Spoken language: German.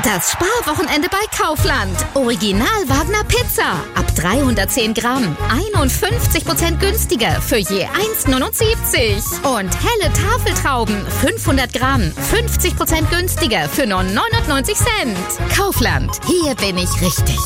Das Sparwochenende bei Kaufland. Original Wagner Pizza. Ab 310 Gramm. 51% günstiger für je 1,79. Und helle Tafeltrauben. 500 Gramm. 50% günstiger für nur 99 Cent. Kaufland. Hier bin ich richtig.